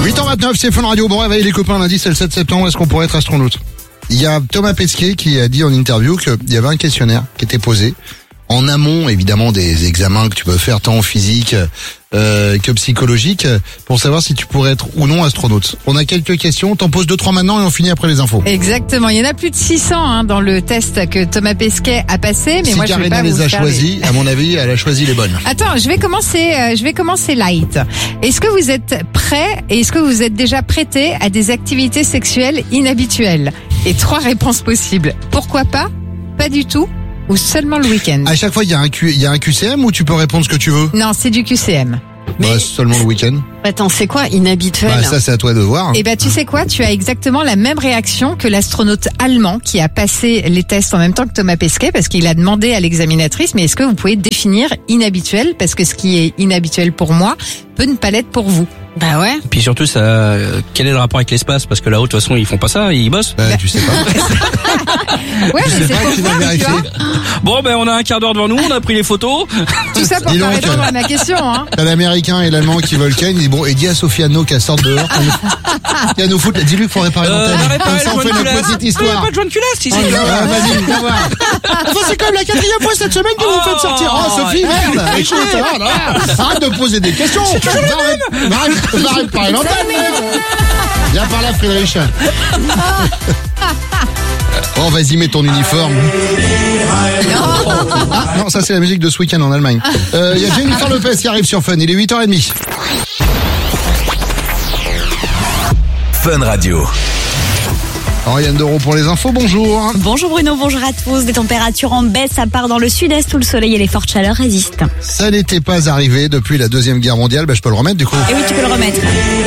8h29, c'est Fun Radio. Bon réveil les copains, lundi c'est le 7 septembre, est-ce qu'on pourrait être astronaute? Il y a Thomas Pesquet qui a dit en interview qu'il y avait un questionnaire qui était posé en amont évidemment des examens que tu peux faire tant en physique que psychologique pour savoir si tu pourrais être ou non astronaute. On a quelques questions, t'en poses 2-3 maintenant et on finit après les infos. Exactement, il y en a plus de 600 dans le test que Thomas Pesquet a passé, mais si moi je vais Karina pas les vous a faire choisis, à mon avis, elle a choisi les bonnes. Attends, je vais commencer light. Est-ce que vous êtes prêts et est-ce que vous êtes déjà prêtés à des activités sexuelles inhabituelles? Et 3 réponses possibles. Pourquoi pas? Pas du tout? Ou seulement le week-end? À chaque fois, il y a un QCM ou tu peux répondre ce que tu veux? Non, c'est du QCM. Bah, seulement le week-end. Attends, c'est quoi inhabituel? Bah, ça, c'est à toi de voir. Eh ben, tu sais quoi? Tu as exactement la même réaction que l'astronaute allemand qui a passé les tests en même temps que Thomas Pesquet parce qu'il a demandé à l'examinatrice, mais est-ce que vous pouvez définir inhabituel? Parce que ce qui est inhabituel pour moi peut ne pas l'être pour vous. Bah ouais. Et puis surtout, ça, quel est le rapport avec l'espace? Parce que là-haut, de toute façon, ils font pas ça, ils bossent. Bah, tu sais pas. Ouais, mais c'est pour tu voir, vas tu vérifier. vois. Bon, ben, on a un quart d'heure devant nous, on a pris les photos. Tout ça pour Dis pas donc, répondre à ma question, hein. T'as l'américain et l'allemand qui veulent Ken. Bon, et dis à Sophie Anno qu'elle sorte dehors. Il y a nos foot, dis-lui qu'il faut réparer l'antenne. Comme ça, on fait notre petite histoire. Pas de joint de culasse, ici. Ah, vas-y, viens voir. Enfin, c'est quand même la 4e fois cette semaine que vous faites sortir. Oh, Sophie, merde. Écoute, oh là, arrête de poser des questions. Va réparer l'antenne, merde. Viens par là, Friedrich. Oh, vas-y, mets ton uniforme. Ah, non, ça c'est la musique de ce week-end en Allemagne. Il y a Jennifer Lopez qui arrive sur Fun, il est 8h30. Fun Radio. Oriane Doro pour les infos, bonjour. Bonjour Bruno, bonjour à tous. Des températures en baisse, à part dans le sud-est où le soleil et les fortes chaleurs résistent. Ça n'était pas arrivé depuis la Deuxième Guerre mondiale, je peux le remettre du coup. Et oui, tu peux le remettre.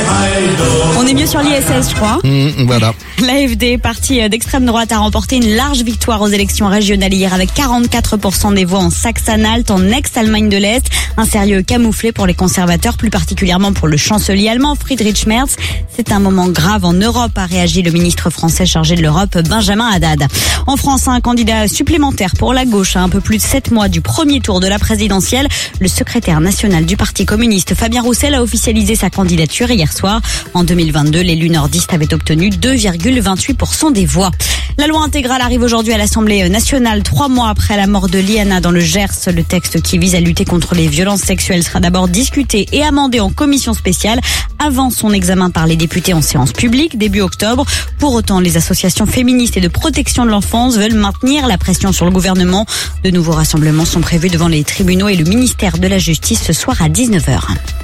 On est mieux sur l'ISS, je crois. Voilà. L'AfD, parti d'extrême droite, a remporté une large victoire aux élections régionales hier avec 44% des voix en Saxe-Anhalt, en ex-Allemagne de l'Est. Un sérieux camouflé pour les conservateurs, plus particulièrement pour le chancelier allemand Friedrich Merz. C'est un moment grave en Europe, a réagi le ministre français chargé de l'Europe, Benjamin Haddad. En France, un candidat supplémentaire pour la gauche à un peu plus de 7 mois du premier tour de la présidentielle. Le secrétaire national du Parti communiste, Fabien Roussel, a officialisé sa candidature hier soir. En 2022, l'élu nordiste avait obtenu 2,28% des voix. La loi intégrale arrive aujourd'hui à l'Assemblée nationale, 3 mois après la mort de Liana dans le Gers. Le texte qui vise à lutter contre les violences sexuelles sera d'abord discuté et amendé en commission spéciale avant son examen par les députés en séance publique début octobre. Pour autant, les associations féministes et de protection de l'enfance veulent maintenir la pression sur le gouvernement. De nouveaux rassemblements sont prévus devant les tribunaux et le ministère de la Justice ce soir à 19h.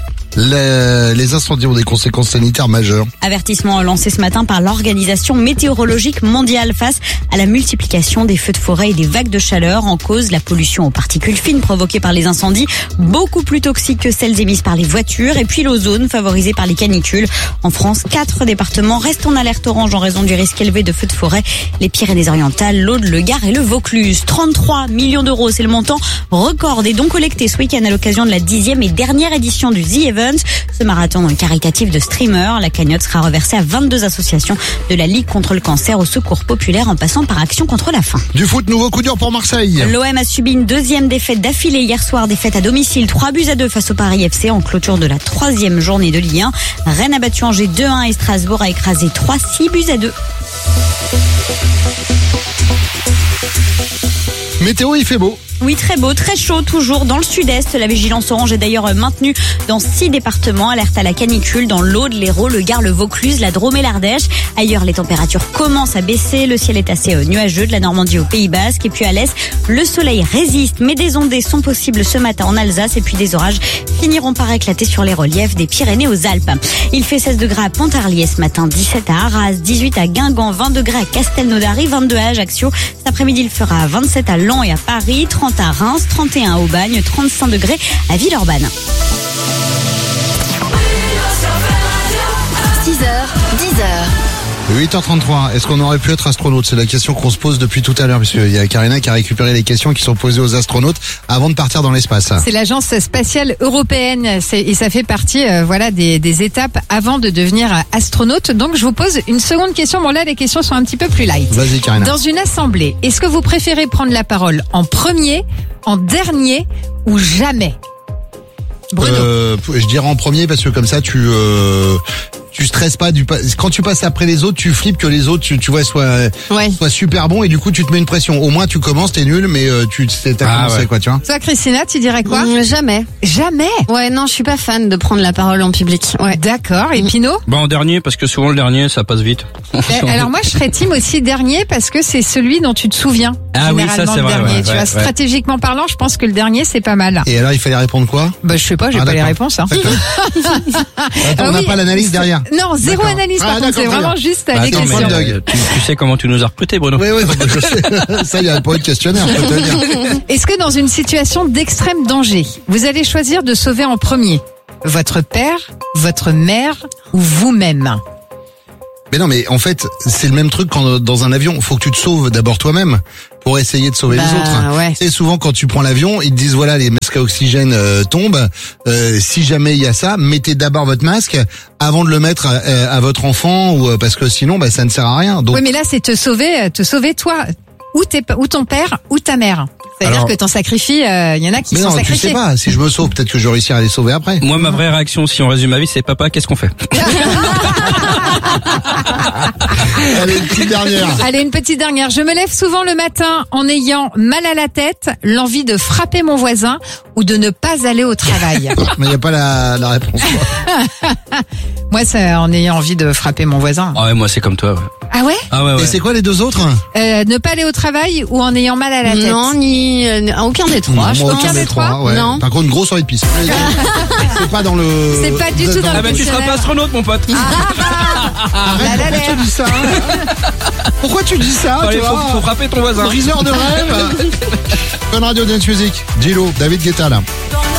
Les incendies ont des conséquences sanitaires majeures. Avertissement lancé ce matin par l'Organisation météorologique mondiale face à la multiplication des feux de forêt et des vagues de chaleur. En cause, la pollution aux particules fines provoquée par les incendies, beaucoup plus toxiques que celles émises par les voitures, et puis l'ozone favorisé par les canicules. En France, 4 départements restent en alerte orange en raison du risque élevé de feux de forêt. Les Pyrénées-Orientales, l'Aude, le Gard et le Vaucluse. 33 millions d'euros, c'est le montant record des dons collectés ce week-end à l'occasion de la 10e et dernière édition du The Event. Ce marathon caritatif de streamers, la cagnotte sera reversée à 22 associations de la Ligue contre le cancer au Secours populaire en passant par Action contre la faim. Du foot, nouveau coup dur pour Marseille. L'OM a subi une 2e défaite d'affilée hier soir, défaite à domicile 3-2 face au Paris FC en clôture de la 3e journée de Ligue 1. Rennes a battu Angers 2-1 et Strasbourg a écrasé 3-6-2. Météo, il fait beau. Oui, très beau, très chaud, toujours dans le sud-est. La vigilance orange est d'ailleurs maintenue dans 6 départements. Alerte à la canicule dans l'Aude, l'Hérault, le Gard, le Vaucluse, la Drôme et l'Ardèche. Ailleurs, les températures commencent à baisser. Le ciel est assez nuageux de la Normandie au Pays Basque. Et puis à l'est, le soleil résiste, mais des ondées sont possibles ce matin en Alsace. Et puis des orages finiront par éclater sur les reliefs des Pyrénées aux Alpes. Il fait 16 degrés à Pontarlier ce matin, 17 à Arras, 18 à Guingamp, 20 degrés à Castelnaudary, 22 à Ajaccio. Cet après-midi, il fera 27 à Laon et à Paris, 30 à Reims, 31 à Aubagne, 35 degrés à Villeurbanne. 6h, 10h. 8h33, est-ce qu'on aurait pu être astronaute? C'est la question qu'on se pose depuis tout à l'heure, puisqu'il y a Karina qui a récupéré les questions qui sont posées aux astronautes avant de partir dans l'espace. C'est l'agence spatiale européenne et ça fait partie des étapes avant de devenir astronaute. Donc je vous pose une seconde question. Bon là, les questions sont un petit peu plus light. Vas-y Karina. Dans une assemblée, est-ce que vous préférez prendre la parole en premier, en dernier ou jamais? Bruno. Je dirais en premier parce que comme ça tu tu stresses pas quand tu passes après les autres, tu flippes que les autres, tu vois, soient super bons et du coup tu te mets une pression. Au moins tu commences, t'es nul, mais t'as commencé quoi, tu vois. Toi, Christina, tu dirais quoi? Jamais. Jamais? Ouais, non, je suis pas fan de prendre la parole en public. Ouais. D'accord. Et Pinot? Bah en dernier, parce que souvent le dernier, ça passe vite. Alors moi, je serais team aussi dernier parce que c'est celui dont tu te souviens. Ah oui, ça c'est le vrai. Dernier. Tu vois, stratégiquement parlant, je pense que le dernier c'est pas mal. Et alors, il fallait répondre quoi? Bah je sais pas, j'ai pas les réponses. Hein. Attends, on n'a pas l'analyse derrière. Non, zéro analyse par contre, c'est vraiment juste les questions. Tu sais comment tu nous as recrutés, Bruno? Oui, je sais. Ça, il y a pas eu de questionnaire, je peux te le dire. Est-ce que dans une situation d'extrême danger, vous allez choisir de sauver en premier votre père, votre mère ou vous-même? Mais non, mais en fait, c'est le même truc quand dans un avion. Faut que tu te sauves d'abord toi-même pour essayer de sauver les autres. Ouais. Et souvent, quand tu prends l'avion, ils te disent voilà, les masques à oxygène tombent. Si jamais il y a ça, mettez d'abord votre masque avant de le mettre à votre enfant ou parce que sinon, ça ne sert à rien. Donc... Oui, mais là, c'est te sauver toi, ou ton père, ou ta mère. C'est-à-dire que t'en sacrifies, il y en a qui sont sacrifiés. Tu sais pas, si je me sauve, peut-être que je réussirai à les sauver après. Moi, ma vraie réaction, si on résume ma vie, c'est papa, qu'est-ce qu'on fait? Allez, une petite dernière. Allez, une petite dernière. Je me lève souvent le matin en ayant mal à la tête, l'envie de frapper mon voisin ou de ne pas aller au travail. Mais il n'y a pas la réponse. Moi, c'est en ayant envie de frapper mon voisin. Ah ouais, moi c'est comme toi. Ouais. Ah ouais? Ah ouais. Et c'est quoi les deux autres? Ne pas aller au travail ou en ayant mal à la tête? Non, aucun des trois. Aucun des trois. Ouais. Non. Par contre, une grosse envie de pisse. C'est pas dans le. C'est pas du tout dans le. Ah bah tu seras pas astronaute, mon pote. Arrête, pourquoi tu dis ça? Pourquoi tu dis ça, Allez, toi? faut frapper ton voisin. Briseur de rêve. Fun Radio Dance Music. Gillo, David Guetta là.